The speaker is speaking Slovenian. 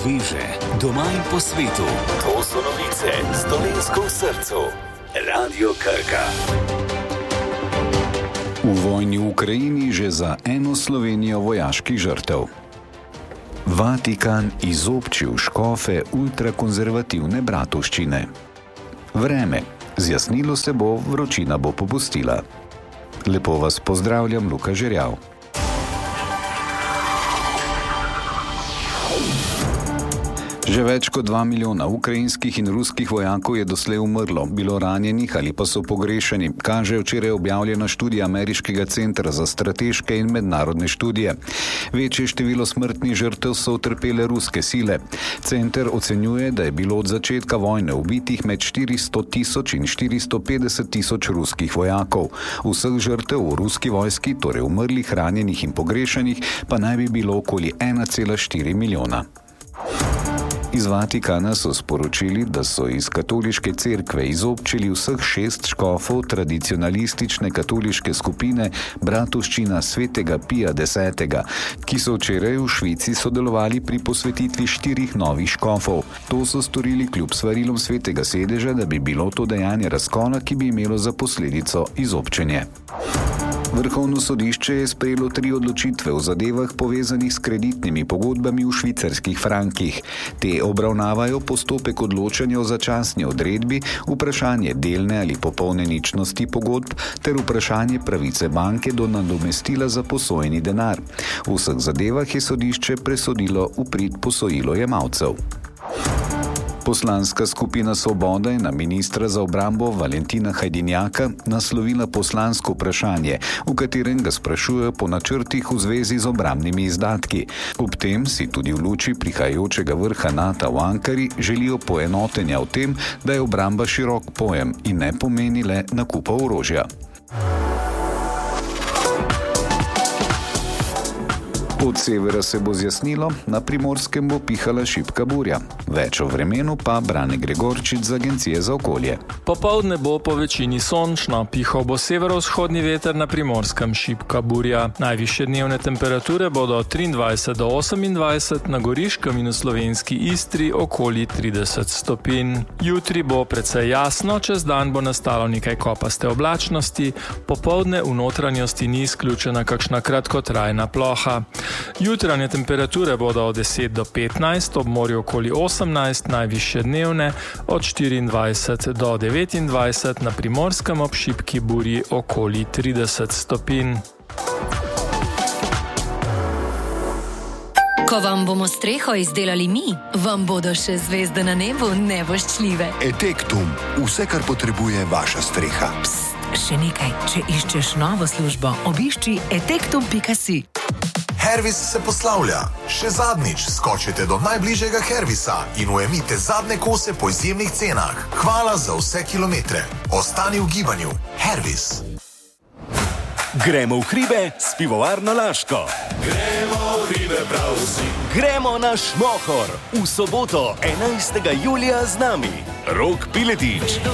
sveže, doma in po svetu. To so novice z Dolenjsko v srcu. Radio Krka. V vojni v Ukrajini že za eno Slovenijo vojaških žrtev. Vatikan izobčil škofe ultrakonzervativne bratovščine. Vreme. Zjasnilo se bo, vročina bo popustila. Lepo vas pozdravljam, Luka Žerjav. Že več kot 2 milijona ukrajinskih in ruskih vojakov je doslej umrlo, bilo ranjenih ali pa so pogrešani, kaže včeraj objavljena študija Ameriškega centra za strateške in mednarodne študije. Večje število smrtnih žrtev so utrpele ruske sile. Center ocenjuje, da je bilo od začetka vojne ubitih med 400 tisoč in 450 tisoč ruskih vojakov. Vseh žrtev v ruski vojski, torej umrlih, ranjenih in pogrešanih, pa naj bi bilo okoli 1,4 milijona. Iz Vatikana so sporočili, da so iz katoliške cerkve izobčili vseh 6 škofov tradicionalistične katoliške skupine Bratovščina svetega Pija X, ki so včeraj v Švici sodelovali pri posvetitvi 4 novih škofov. To so storili kljub svarilom svetega sedeža, da bi bilo to dejanje razkola, ki bi imelo za posledico izobčenje. Vrhovno sodišče je sprejelo 3 odločitve v zadevah povezanih s kreditnimi pogodbami v švicarskih frankih. Te obravnavajo postopek odločanja o začasni odredbi, vprašanje delne ali popolne ničnosti pogodb ter vprašanje pravice banke do nadomestila za posojeni denar. V vseh zadevah je sodišče presodilo v prid posojilojemalcev. Poslanska skupina Svoboda je na ministra za obrambo Valentina Hajdinjaka naslovila poslansko vprašanje, v katerem ga sprašujejo po načrtih v zvezi z obrambnimi izdatki. Ob tem si tudi v luči prihajajočega vrha NATO v Ankari želijo poenotenja o tem, da je obramba širok pojem in ne pomeni le nakupa orožja. Od severa se bo zjasnilo, na Primorskem bo pihala šibka burja. Več o vremenu pa Brane Gregorčič z Agencije za okolje. Popoldne bo po večini sončno, pihal bo severovzhodni veter, na Primorskem šibka burja. Najvišje dnevne temperature bodo od 23 do 28, na Goriškem in v slovenski Istri okoli 30 stopinj. Jutri bo precej jasno, čez dan bo nastalo nekaj kopaste oblačnosti, popoldne v notranjosti ni izključena kakšna kratkotrajna ploha. Jutranje temperature bodo od 10 do 15, ob morju okoli 18, najvišje dnevne od 24 do 29, na Primorskem ob šibki burji okoli 30 stopinj. Ko vam bomo streho izdelali mi, vam bodo še zvezde na nebu nevoščljive. Etektum, vse, kar potrebuje vaša streha. Psst, še nekaj, če iščeš novo službo, obišči etektum.si. Hervis se poslavlja. Še zadnjič skočite do najbližjega Hervisa in ujemite zadnje kose po izjemnih cenah. Hvala za vse kilometre. Ostani v gibanju. Hervis. Gremo v hribe s pivovarno Laško. Gremo v hribe prav vsi. Gremo na Šmohor v soboto 11. julija z nami. Rok Piletič,